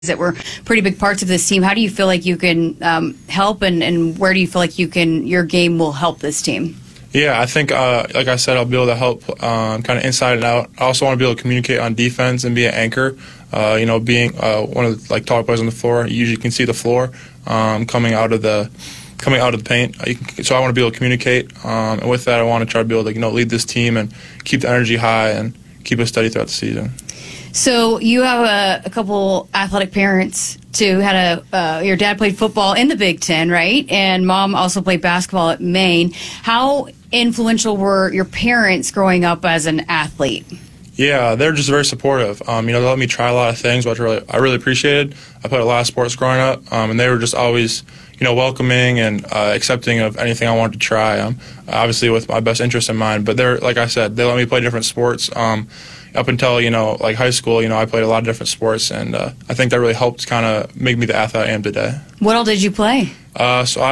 that were pretty big parts of this team. How do you feel like you can help, and where do you feel like your game will help this team? Yeah, I think, like I said, I'll be able to help kind of inside and out. I also want to be able to communicate on defense and be an anchor. Being one of the taller players on the floor, you usually can see the floor coming out of the paint. So I want to be able to communicate, and with that, I want to try to be able to lead this team and keep the energy high and keep it steady throughout the season. So you have a couple athletic parents too. Your dad played football in the Big Ten, right? And mom also played basketball at Maine. How influential were your parents growing up as an athlete? Yeah, they're just very supportive. They let me try a lot of things, which I really appreciated. I played a lot of sports growing up, and they were just always welcoming and accepting of anything I wanted to try. Obviously with my best interest in mind, but like I said, they let me play different sports. Up until high school, I played a lot of different sports, and I think that really helped kind of make me the athlete I am today. What all did you play? So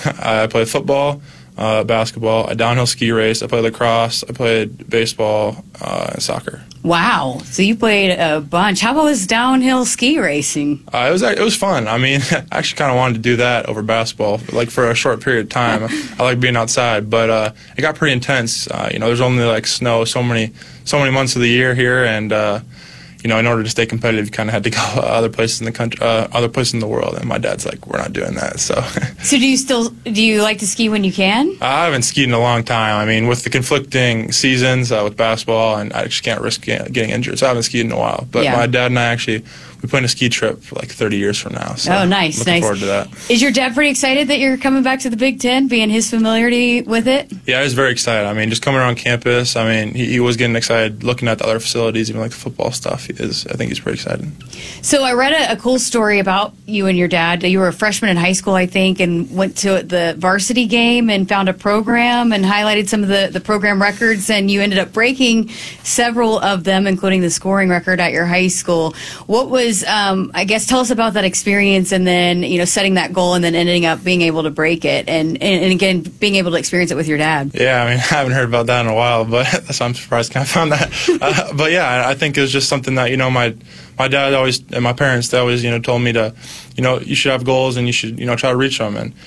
I played football, basketball, a downhill ski race. I played lacrosse. I played baseball, and soccer. Wow! So you played a bunch. How about this downhill ski racing? It was fun. I mean, I actually kind of wanted to do that over basketball, for a short period of time. I like being outside, but it got pretty intense. There's only snow so many months of the year here, and in order to stay competitive, you kind of had to go other places in the country, other places in the world. And my dad's like, we're not doing that. So. So do you like to ski when you can? I haven't skied in a long time. I mean, with the conflicting seasons with basketball, and I just can't risk getting injured. So I haven't skied in a while. But my dad and I we plan a ski trip for 30 years from now. So oh, nice, looking forward to that. Is your dad pretty excited that you're coming back to the Big Ten, being his familiarity with it? Yeah, he's very excited. I mean, just coming around campus, he was getting excited looking at the other facilities, even the football stuff. I think he's pretty excited. So I read a cool story about you and your dad. You were a freshman in high school, I think, and went to the varsity game and found a program and highlighted some of the program records, and you ended up breaking several of them, including the scoring record at your high school. What was tell us about that experience, and then setting that goal and then ending up being able to break it, and again being able to experience it with your dad. Yeah, I haven't heard about that in a while, but so I'm surprised I found that. But yeah, I think it was just something that my dad always, and my parents, they always told me to you should have goals and you should try to reach them, and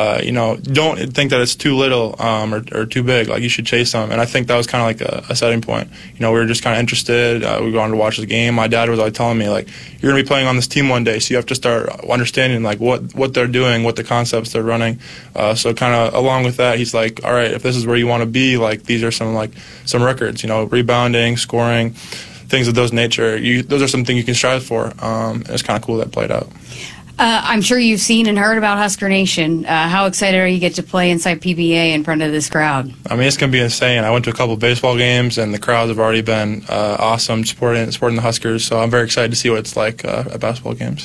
don't think that it's too little or too big. You should chase them. And I think that was kind of a setting point. We were just kind of interested. We wanted to watch the game. My dad was always telling me, you're going to be playing on this team one day, so you have to start understanding, what they're doing, what the concepts they're running. So kind of along with that, he's like, all right, if this is where you want to be, these are some records, rebounding, scoring, things of those nature. Those are some things you can strive for. It's kind of cool that played out. I'm sure you've seen and heard about Husker Nation. How excited are you to get to play inside PBA in front of this crowd? It's going to be insane. I went to a couple of baseball games, and the crowds have already been awesome supporting the Huskers, so I'm very excited to see what it's like at basketball games.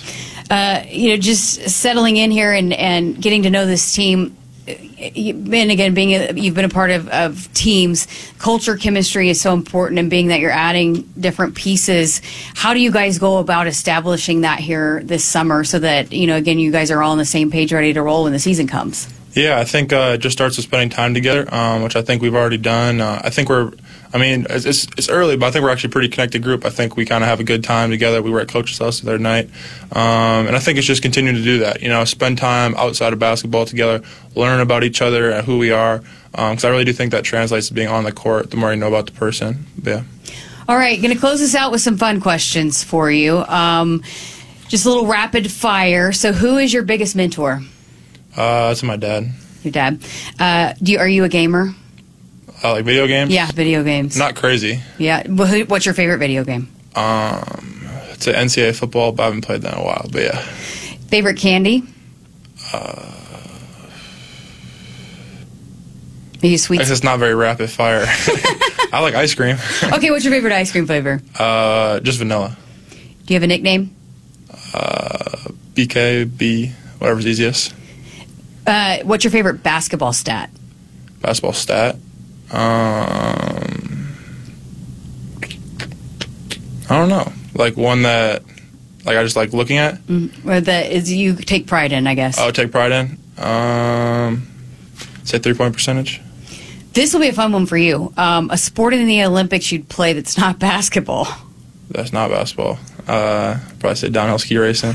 Just settling in here and getting to know this team. You've been a part of teams. Culture, chemistry is so important, and being that you're adding different pieces, how do you guys go about establishing that here this summer so that again you guys are all on the same page, ready to roll when the season comes? Yeah, I think it just starts with spending time together, which I think we've already done. I think it's early, but I think we're actually a pretty connected group. I think we kind of have a good time together. We were at Coach's house the other night, and I think it's just continuing to do that. Spend time outside of basketball together, learn about each other and who we are, because I really do think that translates to being on the court. The more you know about the person, yeah. All right, going to close this out with some fun questions for you. Just a little rapid fire. So, who is your biggest mentor? It's my dad. Your dad. Are you a gamer? Video games? Yeah, video games. Not crazy. Yeah. What's your favorite video game? It's an NCAA football, but I haven't played that in a while. But yeah. Favorite candy? Are you sweet? It's not very rapid fire. I like ice cream. Okay, what's your favorite ice cream flavor? Just vanilla. Do you have a nickname? BKB, whatever's easiest. What's your favorite basketball stat? Basketball stat? I don't know. One that I just like looking at? Or that is you take pride in, I guess. Oh, take pride in? Say 3-point percentage. This will be a fun one for you. A sport in the Olympics you'd play that's not basketball. That's not basketball. Probably say downhill ski racing.